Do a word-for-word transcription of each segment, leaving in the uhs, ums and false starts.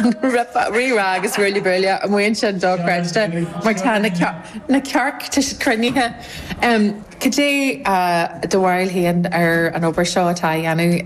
Rirá agus ruúla buile a mhaon sin dogreiste mar tá na cearc tu crunithe. Cadé do bhhail híon ar an obair seo atá dhéanú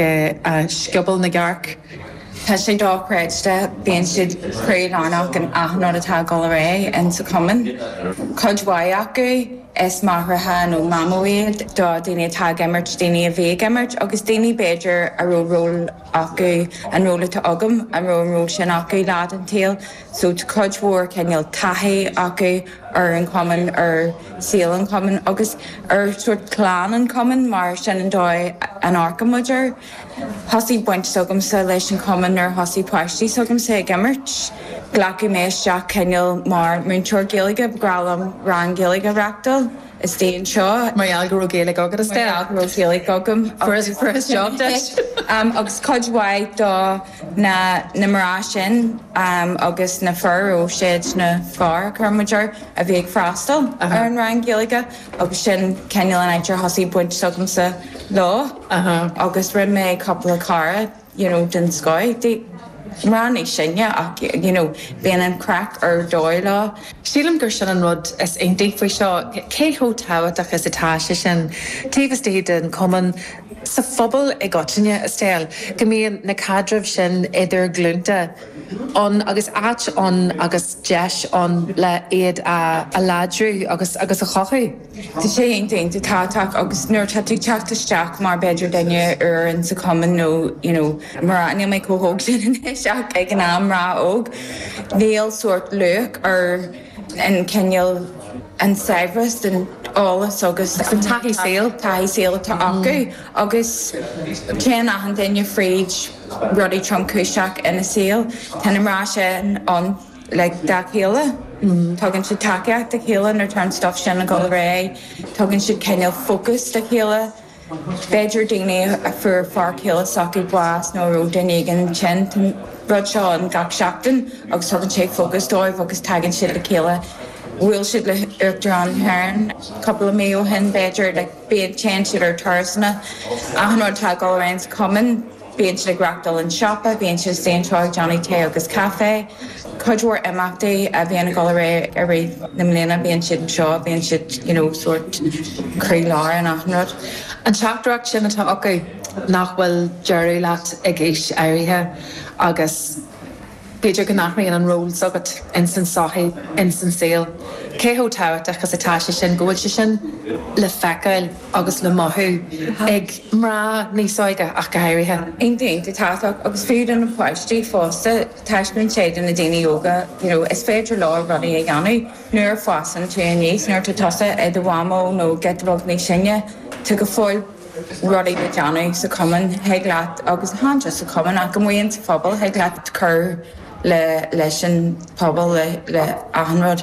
ag sciobal na gearc. Tá sé dóreiste bíon siad cruúlánach an aithnáid atá go ré in sa cuman. Codhhaid acu is maithrethe nó mamóiad dá daoine tá gimmert daoine a bhé gimmert agus daoine beidir a róról acu an rólata agam an róról sin acu lád an taal so tá codhmhór ceanneal taithí acu ar an cuman ar síl an cuman agus ar suirt chlán an cuman mar sin an dóid an arcamuidir hosí buint sogam sa leis an cuman ar hosí páistí sogam sa gimmert. Glacu méis Jack ceanneal mar múnteoir Gaeilge bhrálam rang Gaeilge reachtal is déon seo. Mar algurú Gaeilge agad is Mar algurú Gaeilge agam. For his job deis. Agus codhhaid dá na na marrá sin agus na fur ó siad na far chumaidir a bhíag freastal ar an rang Gaeilge agus sin ceanneal an aitir hosí buint sogam sa lá agus ri mé coppla cara, you know, den scoid. Rán é sinne ach you know, bíon an crack ar dóir lá. Sílam gur sin an rud is aontaí faoi seo cé thótáhat agus atá sin taobhas déad an cuman sa phobal i gcoitinne istéil go mbíonn na cadraibh sin idir glúnta an agus áit an agus deis an le iad a ládrú agus agus a chochu. Tá sé aontaí táteach agus nuair tá tú teachtasteach mar beidir daine ar an sa cuman nó you know, mar aine mé cóthóg sin in seach ag an am rá óg. Níl suirt luach ar an ceanneal an saibhras den álas agus an taithí síl taithí síl tá acu agus cean ahan daine fríd rudí tromcúiseach ina síl tan rá sin an le da chéile. Tugann siad takeíocht de chéile nar tarn stuff sin na go ré, tugann siad ceanneal focus de chéile. Beidir daine a fur far chéile sacu blas nó ró daine an sin rud seo an gach seachtain agus tugann sé focus dóibh agus tagann siad le chéile. Bhfuil siad le uachtar an thairn couple of méo hen beidir le bíad chan siad ar tarsanna aithnáid tá go rains cuman bíon siad le grachtal an siopa, bíon siad staonseáil Johnny Tay agus cafe. Codhmhór imachtaí a bhíonna go ré ar ré na mléana bíon siad seo bíon siad you know, sort cruí lá an aithnáid. An seachtarach sin atá acu nach bhfuil deireadh leat ag éis éirithe agus beidir go nachraíonn an ról agat in san saithí in san saol. Cé thótáhat agus atá sé sin ggóil sé sin le feiceáil agus le mothú ag mrá níos áige ach go héirithe. Aontaí táteach agus fiúd an na páistí fásta teismann séad in na daine yoga, you know, is féidir lá rudaí a dheanú nuair fásan tú a níos nuair tú tosa é do bhámó nó getbog ní sinne tu go fáil rudaí le deanú sa cuman heag leat agus háinte sa cuman ach go mhaon sa phobal heag leat cur le leis an pobl le le ahanrod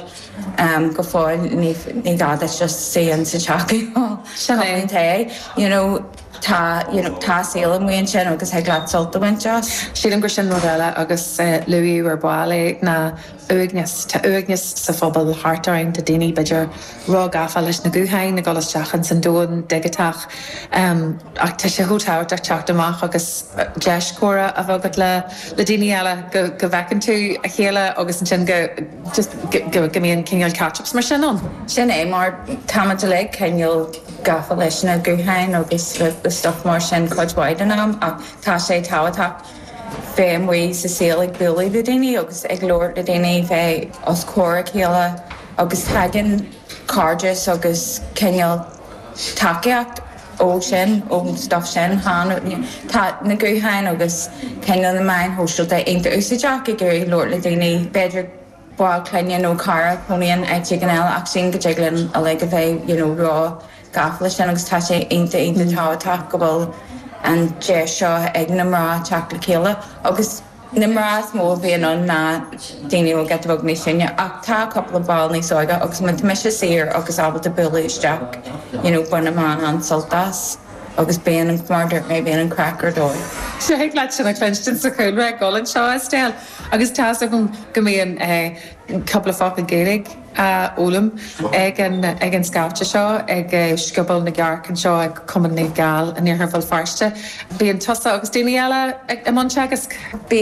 um go fáil ní ní gada just séan sa teacaí sin é you know tá you know tá síla muon sin agus heag leat solta bhaint sílam gur sin rodile agus luí ar bála na uigneas tá uigneas sa phobal hartáin de daoine beidir rá gafa leis na gúthain na golasteachchan san dóin degateach um ach tá sé thótáhat ach teach amach agus deis córa a bhagad le le daoine eile go go bhecinn tú a chéile agus an sin go just go go míon cinneal catch-ups mar sin an. Sin é mar táimid le cinneal gafa leis na gúthain agus le stuff mar sin codhhaid an am ach tá sé táhaach fé muí sa síl ag buí le daine agus ag leir le daine bheith os córa chéile agus hagan cardias agus cinneal takeíocht ó sin ó stuff sin hána tá na gúthain agus cinneal na main hóstal de aonta úsáideach i gur leir le daine beidir bá cleine nó cara póíonn ag gan eile ach sin go déglann a le go bheith you know rá gafla sin agus tá sé aonta aonta táhaach go bhfuil an dé seo ag na mrá teach le chéile agus na mrá mó bhíon an na daine bhil get bhag ní sinne ach tá coppla báil níos áige agus man me sé séir agus ábalta buileisteach you know buna man an soltas agus béan an smarter mé béan an cracker dói. Sé heag leat sin a cleanstin sa chuilre golan seo istéil agus tá go go míon coppla fápa Gaeilge ólam ag an ag an scaute seo ag sciobal na gearc an seo ag cuman na gáil a níor bhfuil farste. Bhíon tosa agus daoine eile ag am an teagas